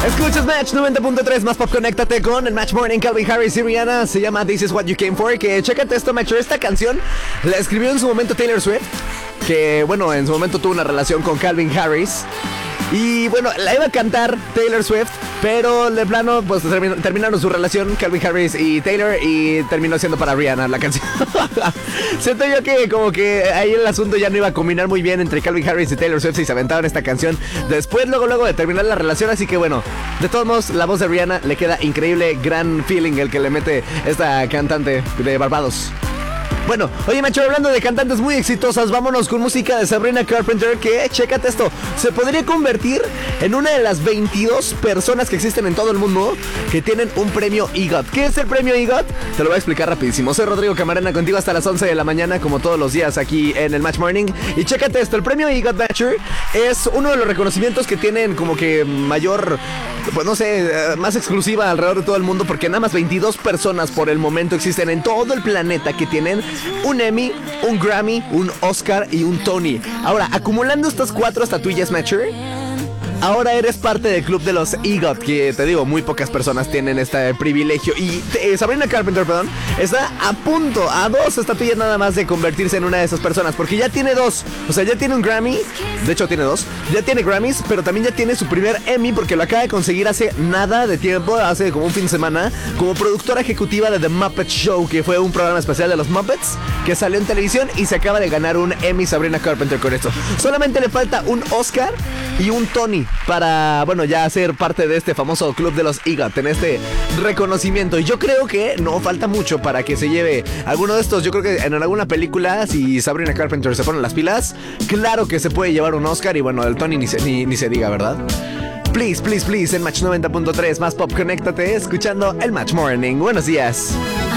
Escuchas Match 90.3 más pop, conéctate con el Match Morning. Calvin Harris y Rihanna, se llama This Is What You Came For. Que chécate esto, Match, esta canción la escribió en su momento Taylor Swift, que bueno, en su momento tuvo una relación con Calvin Harris. Y bueno, la iba a cantar Taylor Swift, pero de plano pues terminaron su relación Calvin Harris y Taylor, y terminó siendo para Rihanna la canción. Siento yo que como que ahí el asunto ya no iba a combinar muy bien entre Calvin Harris y Taylor Swift, y se aventaron esta canción después, luego de terminar la relación. Así que bueno, de todos modos, la voz de Rihanna le queda increíble, gran feeling el que le mete esta cantante de Barbados. Bueno, oye, macho, hablando de cantantes muy exitosas, vámonos con música de Sabrina Carpenter, que, chécate esto, se podría convertir en una de las 22 personas que existen en todo el mundo que tienen un premio EGOT. ¿Qué es el premio EGOT? Te lo voy a explicar rapidísimo. Soy Rodrigo Camarena, contigo hasta las 11 de la mañana, como todos los días aquí en el Match Morning. Y chécate esto, el premio EGOT Matcher es uno de los reconocimientos que tienen como que mayor, pues no sé, más exclusiva alrededor de todo el mundo, porque nada más 22 personas por el momento existen en todo el planeta que tienen un Emmy, un Grammy, un Oscar y un Tony. Ahora, acumulando estas 4 estatuillas, Matcher, ahora eres parte del club de los EGOT, que te digo, muy pocas personas tienen este privilegio. Y Sabrina Carpenter, perdón, está a punto, a 2 estatuillas nada más de convertirse en una de esas personas, porque ya tiene 2. O sea, ya tiene un Grammy, de hecho tiene 2, ya tiene Grammys, pero también ya tiene su primer Emmy, porque lo acaba de conseguir hace nada de tiempo, hace como un fin de semana, como productora ejecutiva de The Muppet Show, que fue un programa especial de los Muppets que salió en televisión, y se acaba de ganar un Emmy Sabrina Carpenter con esto. Solamente le falta un Oscar y un Tony para, bueno, ya ser parte de este famoso club de los EGOT, en este reconocimiento. Y yo creo que no falta mucho para que se lleve alguno de estos. Yo creo que en alguna película, si Sabrina Carpenter se pone las pilas, claro que se puede llevar un Oscar. Y bueno, el Tony ni se diga, ¿verdad? Please, please, please, en Match 90.3 más pop, conéctate escuchando el Match Morning. Buenos días.